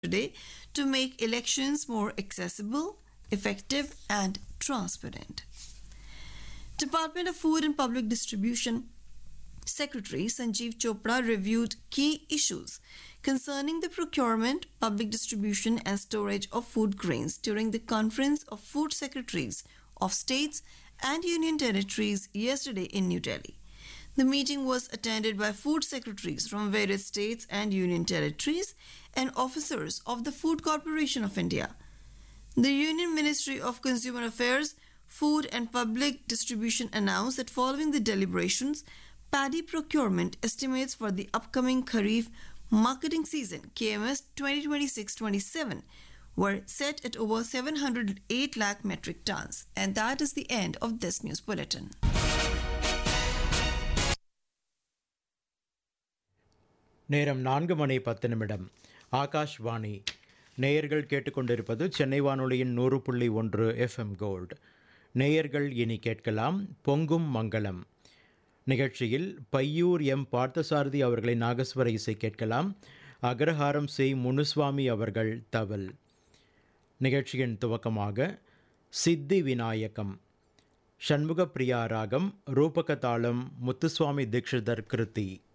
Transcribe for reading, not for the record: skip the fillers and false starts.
today to make elections more accessible, effective, and transparent. Department of Food and Public Distribution Secretary Sanjeev Chopra reviewed key issues concerning the procurement, public distribution, and storage of food grains during the Conference of Food Secretaries of States and Union Territories yesterday in New Delhi. The meeting was attended by food secretaries from various states and union territories and officers of the Food Corporation of India. The Union Ministry of Consumer Affairs, Food and Public Distribution announced that following the deliberations, paddy procurement estimates for the upcoming Kharif marketing season KMS 2026-27 were set at over 708 lakh metric tons. And that is the end of this news bulletin. நேரம் 4:10 ஆகாஷ்வாணி. நேயர்கள் கேட்டுக்கொண்டிருப்பது சென்னை வானொலியின் 100.1 FM gold. நேயர்கள் இனி கேட்கலாம் பொங்கும் மங்களம் நிகழ்ச்சியில் Paiyur M Parthasarathy அவர்களின் நாகஸ்வர இசை கேட்கலாம். அக்ரஹாரம் செய் முனுசுவாமி அவர்கள் தவல். நிகழ்ச்சியின் துவக்கமாக சித்தி விநாயகம், ஷண்முக பிரியா ராகம், ரூபக தாளம், முத்துசுவாமி தீக்ஷிதர் கிருதி.